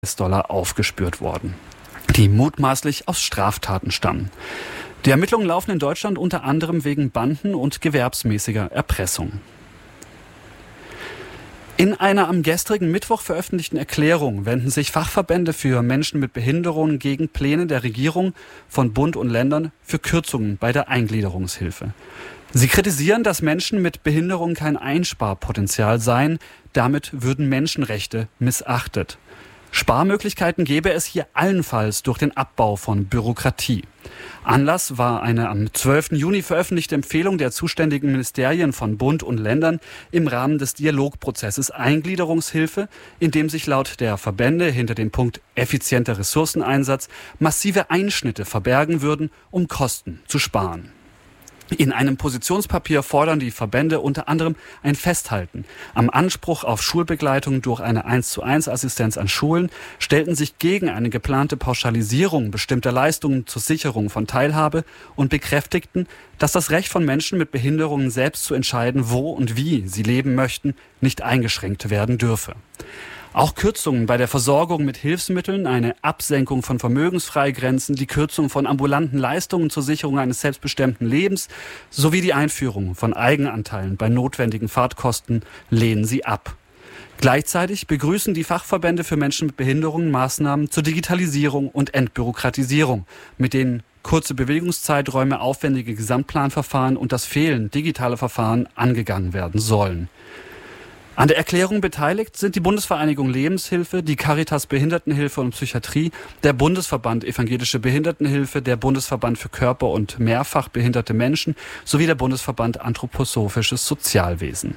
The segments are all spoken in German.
US-Dollar aufgespürt worden, die mutmaßlich aus Straftaten stammen. Die Ermittlungen laufen in Deutschland unter anderem wegen Banden- und gewerbsmäßiger Erpressung. In einer am gestrigen Mittwoch veröffentlichten Erklärung wenden sich Fachverbände für Menschen mit Behinderungen gegen Pläne der Regierung von Bund und Ländern für Kürzungen bei der Eingliederungshilfe. Sie kritisieren, dass Menschen mit Behinderung kein Einsparpotenzial seien, damit würden Menschenrechte missachtet. Sparmöglichkeiten gäbe es hier allenfalls durch den Abbau von Bürokratie. Anlass war eine am 12. Juni veröffentlichte Empfehlung der zuständigen Ministerien von Bund und Ländern im Rahmen des Dialogprozesses Eingliederungshilfe, in dem sich laut der Verbände hinter dem Punkt effizienter Ressourceneinsatz massive Einschnitte verbergen würden, um Kosten zu sparen. In einem Positionspapier fordern die Verbände unter anderem ein Festhalten am Anspruch auf Schulbegleitung durch eine 1:1 an Schulen, stellten sich gegen eine geplante Pauschalisierung bestimmter Leistungen zur Sicherung von Teilhabe und bekräftigten, dass das Recht von Menschen mit Behinderungen selbst zu entscheiden, wo und wie sie leben möchten, nicht eingeschränkt werden dürfe. Auch Kürzungen bei der Versorgung mit Hilfsmitteln, eine Absenkung von Vermögensfreigrenzen, die Kürzung von ambulanten Leistungen zur Sicherung eines selbstbestimmten Lebens sowie die Einführung von Eigenanteilen bei notwendigen Fahrtkosten lehnen sie ab. Gleichzeitig begrüßen die Fachverbände für Menschen mit Behinderungen Maßnahmen zur Digitalisierung und Entbürokratisierung, mit denen kurze Bewegungszeiträume, aufwendige Gesamtplanverfahren und das Fehlen digitaler Verfahren angegangen werden sollen. An der Erklärung beteiligt sind die Bundesvereinigung Lebenshilfe, die Caritas Behindertenhilfe und Psychiatrie, der Bundesverband Evangelische Behindertenhilfe, der Bundesverband für Körper- und mehrfach behinderte Menschen sowie der Bundesverband Anthroposophisches Sozialwesen.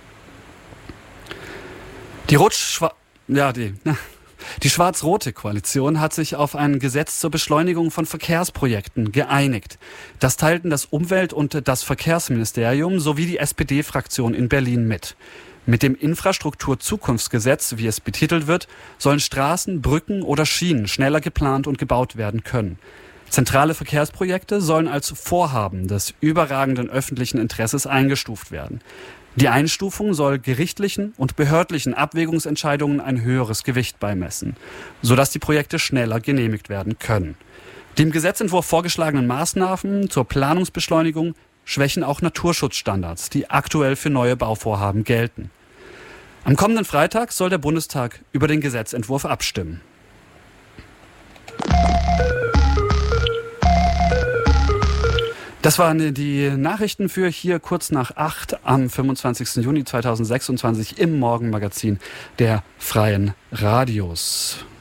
Die schwarz-rote Koalition hat sich auf ein Gesetz zur Beschleunigung von Verkehrsprojekten geeinigt. Das teilten das Umwelt- und das Verkehrsministerium sowie die SPD-Fraktion in Berlin mit. Mit dem Infrastrukturzukunftsgesetz, wie es betitelt wird, sollen Straßen, Brücken oder Schienen schneller geplant und gebaut werden können. Zentrale Verkehrsprojekte sollen als Vorhaben des überragenden öffentlichen Interesses eingestuft werden. Die Einstufung soll gerichtlichen und behördlichen Abwägungsentscheidungen ein höheres Gewicht beimessen, sodass die Projekte schneller genehmigt werden können. Die im Gesetzentwurf vorgeschlagenen Maßnahmen zur Planungsbeschleunigung schwächen auch Naturschutzstandards, die aktuell für neue Bauvorhaben gelten. Am kommenden Freitag soll der Bundestag über den Gesetzentwurf abstimmen. Das waren die Nachrichten für hier kurz nach 8 am 25. Juni 2026 im Morgenmagazin der Freien Radios.